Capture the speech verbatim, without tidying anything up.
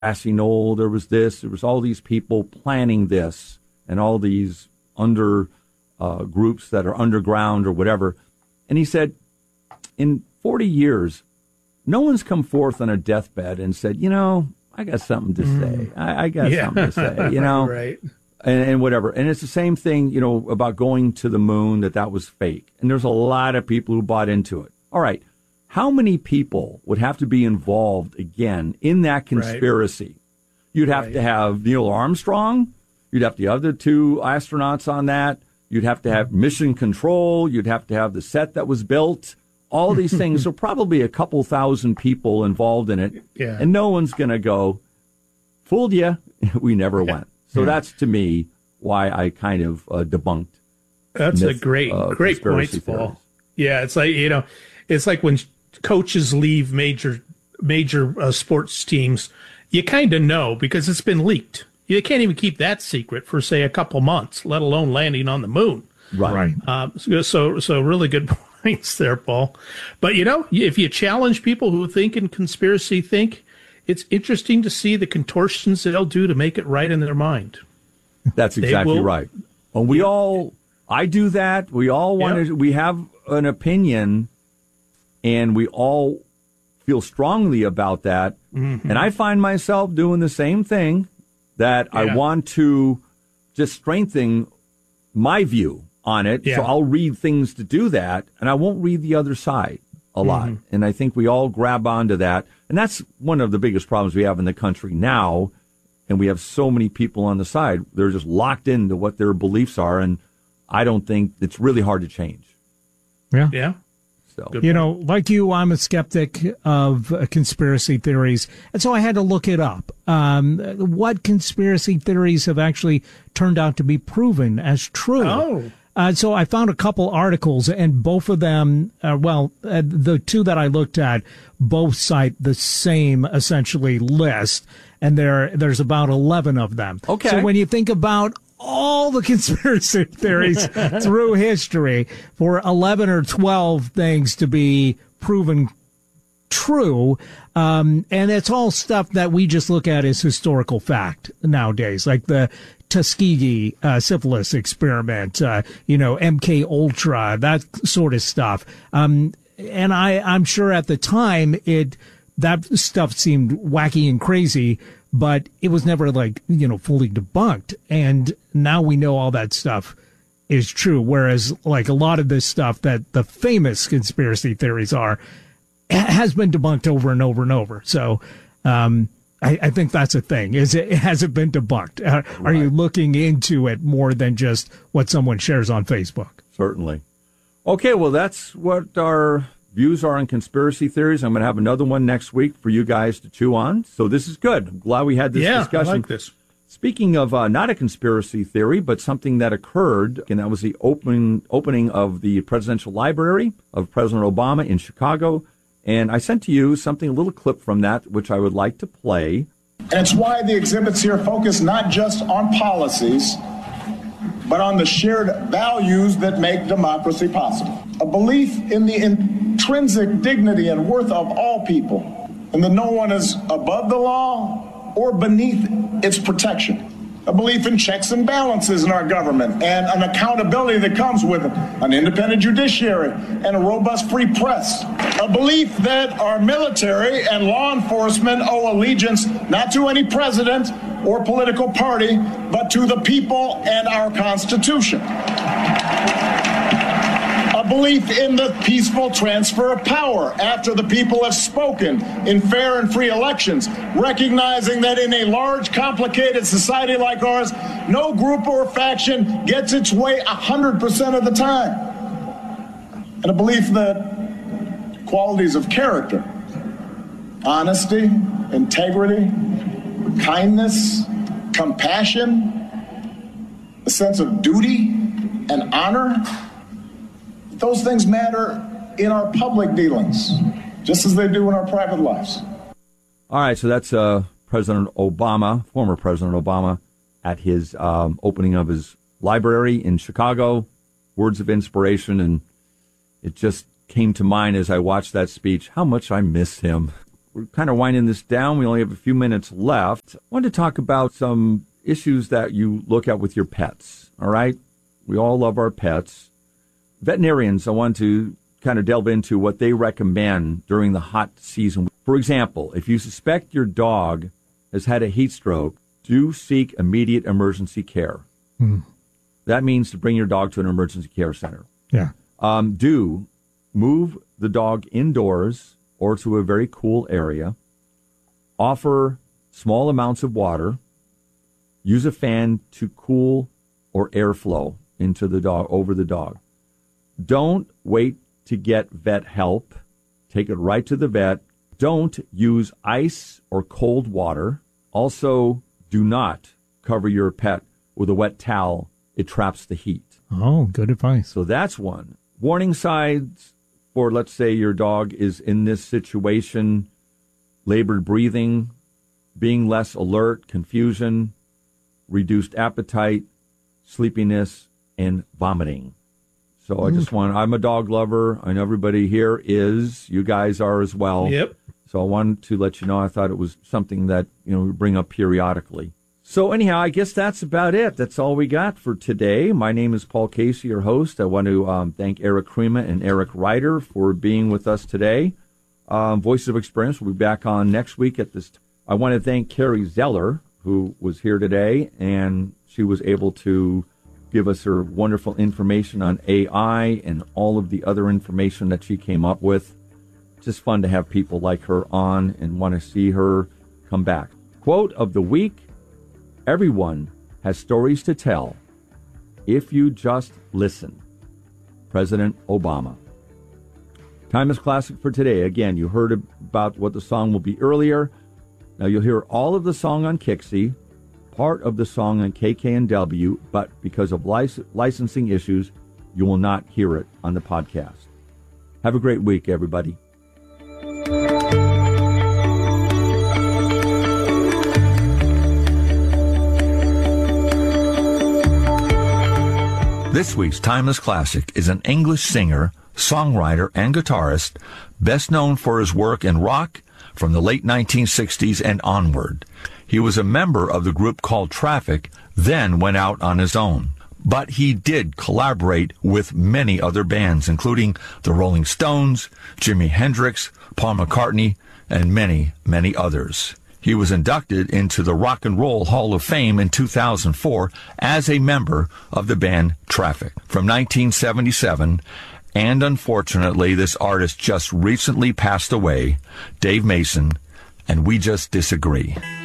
grassy knoll, there was this, there was all these people planning this, and all these under uh, groups that are underground or whatever. And he said, in forty years, no one's come forth on a deathbed and said, you know, I got something to say. Mm. I, I got yeah. something to say, you know, right. and, and whatever. And it's the same thing, you know, about going to the moon, that that was fake. And there's a lot of people who bought into it. All right. How many people would have to be involved again in that conspiracy? Right. You'd have right. to have Neil Armstrong. You'd have to have the two astronauts on that. You'd have to have mission control. You'd have to have the set that was built. All these things. So probably a couple thousand people involved in it. Yeah. And no one's going to go, fooled you. We never yeah. went. So yeah. that's, to me, why I kind of uh, debunked. That's myth, a great, uh, great point, Paul. Yeah, it's like, you know, it's like when coaches leave major major uh, sports teams, you kind of know because it's been leaked. You can't even keep that secret for, say, a couple months, let alone landing on the moon. Right. Um, so, so really good points there, Paul. But, you know, if you challenge people who think in conspiracy think, it's interesting to see the contortions they'll do to make it right in their mind. That's exactly will, right. Well, we yeah. all, I do that. We all want yeah. to, we have an opinion, and we all feel strongly about that. Mm-hmm. And I find myself doing the same thing, that yeah. I want to just strengthen my view on it. Yeah. So I'll read things to do that, and I won't read the other side a lot. Mm-hmm. And I think we all grab onto that. And that's one of the biggest problems we have in the country now. And we have so many people on the side. They're just locked into what their beliefs are. And I don't think it's really hard to change. Yeah. Yeah. So, you know, like you, I'm a skeptic of uh, conspiracy theories. And so I had to look it up. Um, what conspiracy theories have actually turned out to be proven as true? Oh. Uh, so I found a couple articles, and both of them, uh, well, uh, the two that I looked at, both cite the same, essentially, list. And there, there's about eleven of them. Okay. So when you think about all the conspiracy theories through history, for eleven or twelve things to be proven true, um, and it's all stuff that we just look at as historical fact nowadays, like the Tuskegee uh, syphilis experiment, uh, you know, M K Ultra, that sort of stuff. Um, and I, I'm sure at the time it that stuff seemed wacky and crazy, but it was never, like, you know, fully debunked. And now we know all that stuff is true. Whereas, like, a lot of this stuff that the famous conspiracy theories are has been debunked over and over and over. So, um, I, I think that's a thing. Is it has it been debunked? Uh, right. Are you looking into it more than just what someone shares on Facebook? Certainly. Okay, well, that's what our views are on conspiracy theories. I'm going to have another one next week for you guys to chew on. So this is good. I'm glad we had this yeah, discussion. I like this. Speaking of uh, not a conspiracy theory, but something that occurred, and that was the open, opening of the Presidential Library of President Obama in Chicago. And I sent to you something, a little clip from that, which I would like to play. And it's why the exhibits here focus not just on policies, but on the shared values that make democracy possible. A belief in the intrinsic dignity and worth of all people, and that no one is above the law or beneath its protection. A belief in checks and balances in our government and an accountability that comes with it, an independent judiciary and a robust free press. A belief that our military and law enforcement owe allegiance not to any president or political party, but to the people and our Constitution. A belief in the peaceful transfer of power after the people have spoken in fair and free elections, recognizing that in a large, complicated society like ours, no group or faction gets its way one hundred percent of the time. And a belief that qualities of character, honesty, integrity, kindness, compassion, a sense of duty and honor, those things matter in our public dealings, just as they do in our private lives. All right, so that's uh, President Obama, former President Obama, at his um, opening of his library in Chicago. Words of inspiration, and it just came to mind as I watched that speech how much I miss him. we're kind of winding this down. We only have a few minutes left. I wanted to talk about some issues that you look at with your pets, all right? We all love our pets. Veterinarians, I want to kind of delve into what they recommend during the hot season. For example, if you suspect your dog has had a heat stroke, do seek immediate emergency care. Hmm. That means to bring your dog to an emergency care center. Yeah. Um, do move the dog indoors or to a very cool area. Offer small amounts of water. Use a fan to cool or airflow into the dog, over the dog. Don't wait to get vet help. Take it right to the vet. Don't use ice or cold water. Also, do not cover your pet with a wet towel. It traps the heat. Oh, good advice. So that's one. Warning signs for, let's say, your dog is in this situation: labored breathing, being less alert, confusion, reduced appetite, sleepiness, and vomiting. So mm. I just want, I'm a dog lover. I know everybody here is. You guys are as well. Yep. So I wanted to let you know I thought it was something that, you know, we bring up periodically. So anyhow, I guess that's about it. That's all we got for today. My name is Paul Casey, your host. I want to um, thank Eric Crema and Eric Ryder for being with us today. Um, Voices of Experience will be back on next week at this time. I want to thank Carrie Zeller, who was here today, and she was able to give us her wonderful information on A I and all of the other information that she came up with. Just fun to have people like her on and want to see her come back. Quote of the week: everyone has stories to tell if you just listen. President Obama. Timeless Classic for today. Again, you heard about what the song will be earlier. Now you'll hear all of the song on Kixie, part of the song on K K N W, but because of lic- licensing issues, you will not hear it on the podcast. Have a great week, everybody. This week's Timeless Classic is an English singer, songwriter, and guitarist, best known for his work in rock from the late nineteen sixties and onward. He was a member of the group called Traffic, then went out on his own. But he did collaborate with many other bands, including the Rolling Stones, Jimi Hendrix, Paul McCartney, and many, many others. He was inducted into the Rock and Roll Hall of Fame in two thousand four as a member of the band Traffic from nineteen seventy-seven, and unfortunately, this artist just recently passed away, Dave Mason, and we just disagree.